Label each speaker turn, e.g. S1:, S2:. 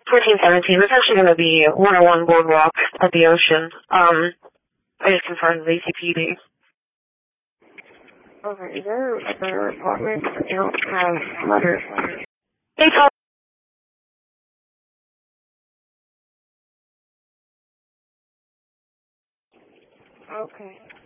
S1: 1417. It's actually going to be 101 Boardwalk at the Ocean. I just confirmed with ACPD.
S2: Okay, is there a apartment that don't have letters?
S1: Hey, Tom.
S2: Okay.